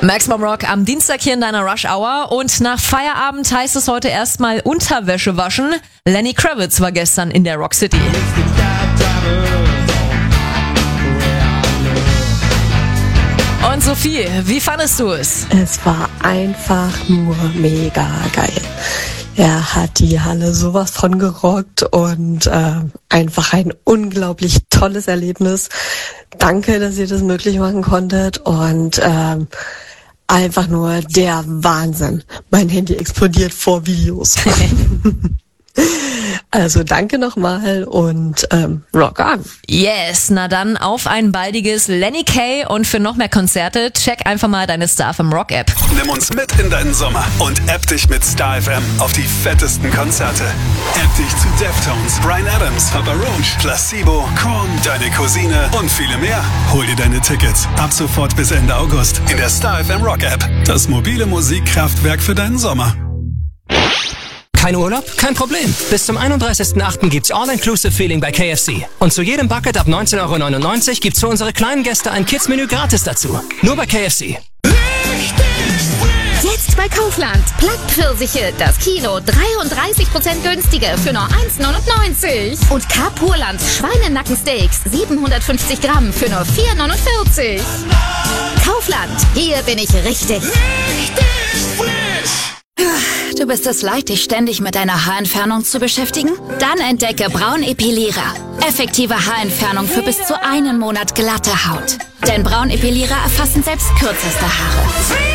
Maximum Rock am Dienstag hier in deiner Rush Hour und nach Feierabend heißt es heute erstmal Unterwäsche waschen. Lenny Kravitz war gestern in der Rock City. Und Sophie, wie fandest du es? Es war einfach nur mega geil. Er hat die Halle sowas von gerockt und einfach ein unglaublich tolles Erlebnis. Danke, dass ihr das möglich machen konntet und einfach nur der Wahnsinn. Mein Handy explodiert vor Videos. Also danke nochmal und rock on. Yes, na dann auf ein baldiges Lenny Kay und für noch mehr Konzerte check einfach mal deine Star FM Rock App. Nimm uns mit in deinen Sommer und app dich mit Star FM auf die fettesten Konzerte. App dich zu Deftones, Bryan Adams, Papa Roach, Placebo, Korn, Deine Cousine und viele mehr. Hol dir deine Tickets ab sofort bis Ende August in der Star FM Rock App. Das mobile Musikkraftwerk für deinen Sommer. Kein Urlaub? Kein Problem. Bis zum 31.08. gibt's All-Inclusive-Feeling bei KFC. Und zu jedem Bucket ab 19,99 € gibt's für unsere kleinen Gäste ein Kids-Menü gratis dazu. Nur bei KFC. Jetzt bei Kaufland. Plattpfirsiche, das Kilo 33% günstiger für nur 1,99 €. Und Carpurland Schweinenackensteaks 750 Gramm für nur 4,49 €. Kaufland, hier bin ich richtig. Du bist es leid, dich ständig mit deiner Haarentfernung zu beschäftigen? Dann entdecke Braun Epilierer. Effektive Haarentfernung für bis zu einen Monat glatte Haut. Denn Braun Epilierer erfassen selbst kürzeste Haare.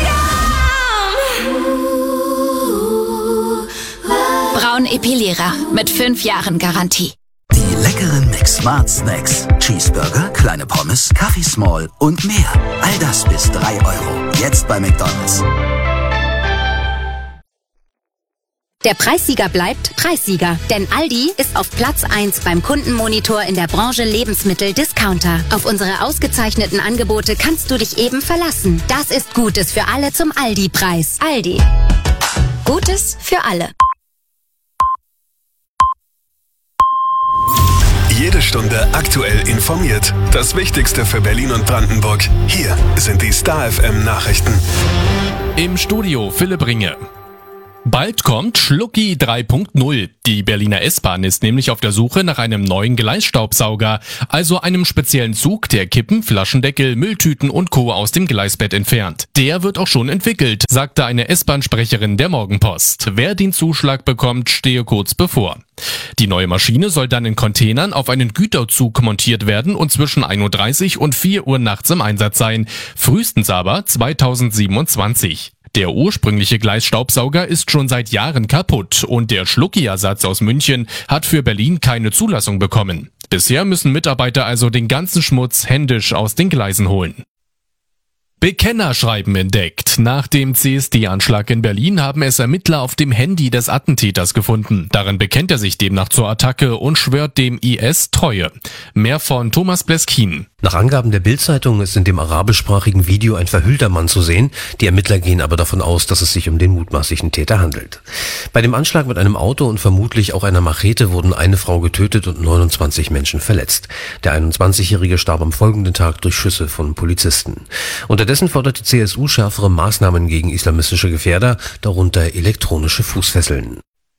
Braun Epilierer mit 5 Jahren Garantie. Die leckeren Mix Smart Snacks. Cheeseburger, kleine Pommes, Kaffee Small und mehr. All das bis 3 €. Jetzt bei McDonald's. Der Preissieger bleibt Preissieger, denn Aldi ist auf Platz 1 beim Kundenmonitor in der Branche Lebensmittel-Discounter. Auf unsere ausgezeichneten Angebote kannst du dich eben verlassen. Das ist Gutes für alle zum Aldi-Preis. Aldi. Gutes für alle. Jede Stunde aktuell informiert. Das Wichtigste für Berlin und Brandenburg. Hier sind die Star FM Nachrichten. Im Studio Philipp Ringe. Bald kommt Schlucki 3.0. Die Berliner S-Bahn ist nämlich auf der Suche nach einem neuen Gleisstaubsauger, also einem speziellen Zug, der Kippen, Flaschendeckel, Mülltüten und Co. aus dem Gleisbett entfernt. Der wird auch schon entwickelt, sagte eine S-Bahn-Sprecherin der Morgenpost. Wer den Zuschlag bekommt, stehe kurz bevor. Die neue Maschine soll dann in Containern auf einen Güterzug montiert werden und zwischen 1:30 Uhr und 4 Uhr nachts im Einsatz sein. Frühestens aber 2027. Der ursprüngliche Gleisstaubsauger ist schon seit Jahren kaputt und der Schlucki-Ersatz aus München hat für Berlin keine Zulassung bekommen. Bisher müssen Mitarbeiter also den ganzen Schmutz händisch aus den Gleisen holen. Bekennerschreiben entdeckt. Nach dem CSD-Anschlag in Berlin haben es Ermittler auf dem Handy des Attentäters gefunden. Darin bekennt er sich demnach zur Attacke und schwört dem IS Treue. Mehr von Thomas Bleskin. Nach Angaben der Bild-Zeitung ist in dem arabischsprachigen Video ein verhüllter Mann zu sehen. Die Ermittler gehen aber davon aus, dass es sich um den mutmaßlichen Täter handelt. Bei dem Anschlag mit einem Auto und vermutlich auch einer Machete wurden eine Frau getötet und 29 Menschen verletzt. Der 21-Jährige starb am folgenden Tag durch Schüsse von Polizisten. Unterdessen fordert die CSU schärfere Maßnahmen gegen islamistische Gefährder, darunter elektronische Fußfesseln.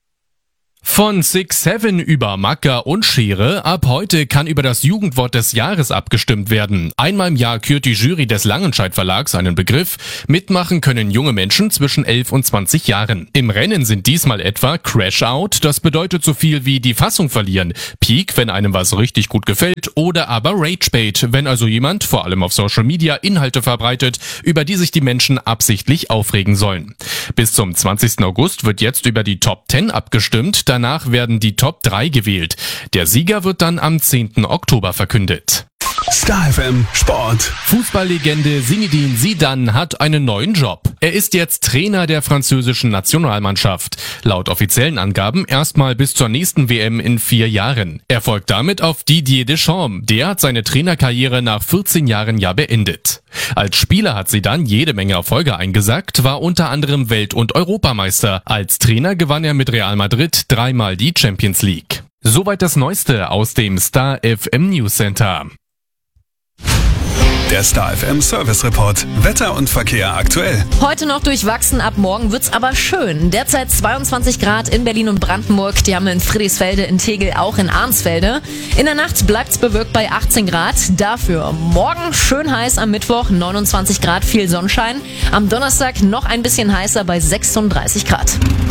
Von 6-7 über Macker und Schere. Ab heute kann über das Jugendwort des Jahres abgestimmt werden. Einmal im Jahr kürt die Jury des Langenscheidt Verlags einen Begriff. Mitmachen können junge Menschen zwischen 11 und 20 Jahren. Im Rennen sind diesmal etwa Crash Out, das bedeutet so viel wie die Fassung verlieren. Peak, wenn einem was richtig gut gefällt. Oder aber Ragebait, wenn also jemand, vor allem auf Social Media, Inhalte verbreitet, über die sich die Menschen absichtlich aufregen sollen. Bis zum 20. August wird jetzt über die Top 10 abgestimmt. Danach werden die Top 3 gewählt. Der Sieger wird dann am 10. Oktober verkündet. Star FM Sport. Fußballlegende Zinedine Zidane hat einen neuen Job. Er ist jetzt Trainer der französischen Nationalmannschaft. Laut offiziellen Angaben erstmal bis zur nächsten WM in 4 Jahren. Er folgt damit auf Didier Deschamps. Der hat seine Trainerkarriere nach 14 Jahren ja beendet. Als Spieler hat Zidane jede Menge Erfolge eingesackt, war unter anderem Welt- und Europameister. Als Trainer gewann er mit Real Madrid 3-mal die Champions League. Soweit das Neueste aus dem Star FM News Center. Der Star FM Service Report. Wetter und Verkehr aktuell. Heute noch durchwachsen, ab morgen wird's aber schön. Derzeit 22 Grad in Berlin und Brandenburg, die haben wir in Friedrichsfelde, in Tegel, auch in Arnsfelde. In der Nacht bleibt's bewölkt bei 18 Grad. Dafür morgen schön heiß am Mittwoch, 29 Grad, viel Sonnenschein. Am Donnerstag noch ein bisschen heißer bei 36 Grad.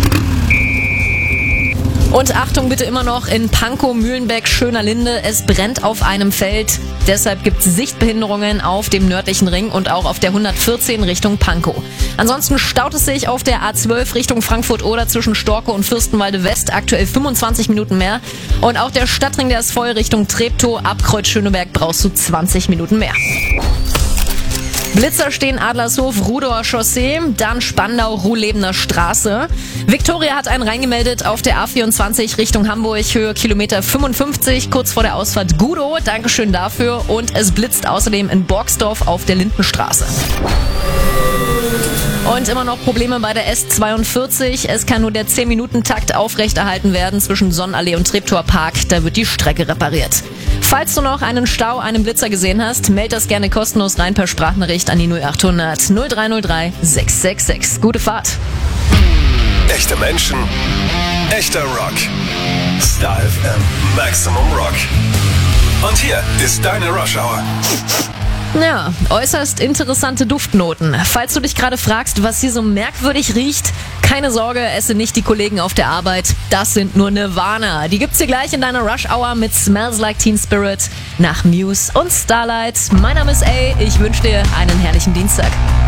Und Achtung bitte immer noch in Pankow, Mühlenbeck, Schönerlinde. Es brennt auf einem Feld. Deshalb gibt es Sichtbehinderungen auf dem nördlichen Ring und auch auf der 114 Richtung Pankow. Ansonsten staut es sich auf der A12 Richtung Frankfurt oder zwischen Storkow und Fürstenwalde West. Aktuell 25 Minuten mehr. Und auch der Stadtring, der ist voll Richtung Treptow. Ab Kreuz Schöneberg brauchst du 20 Minuten mehr. Blitzer stehen Adlershof, Rudower Chaussee, dann Spandau, Ruhlebener Straße. Viktoria hat einen reingemeldet auf der A24 Richtung Hamburg, Höhe Kilometer 55, kurz vor der Ausfahrt Gudow. Dankeschön dafür. Und es blitzt außerdem in Borgsdorf auf der Lindenstraße. Und immer noch Probleme bei der S42. Es kann nur der 10-Minuten-Takt aufrechterhalten werden zwischen Sonnenallee und Treptower Park. Da wird die Strecke repariert. Falls du noch einen Stau, einen Blitzer gesehen hast, meld das gerne kostenlos rein per Sprachnachricht an die 0800 0303 666. Gute Fahrt. Echte Menschen, echter Rock. Star FM Maximum Rock. Und hier ist deine Rush Hour. Ja, äußerst interessante Duftnoten. Falls du dich gerade fragst, was hier so merkwürdig riecht, keine Sorge, es sind nicht die Kollegen auf der Arbeit. Das sind nur Nirvana. Die gibt's hier gleich in deiner Rush Hour mit Smells Like Teen Spirit nach Muse und Starlight. Mein Name ist A. Ich wünsche dir einen herrlichen Dienstag.